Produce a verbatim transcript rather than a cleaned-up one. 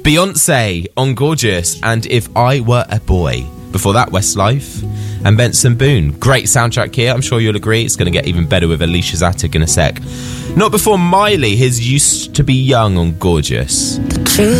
Beyonce on Gorgeous and If I Were a Boy. Before that, Westlife and Benson Boone. Great soundtrack here. I'm sure you'll agree. It's going to get even better with Alicia's Attic in a sec. Not before Miley, his Used to Be Young on Gorgeous.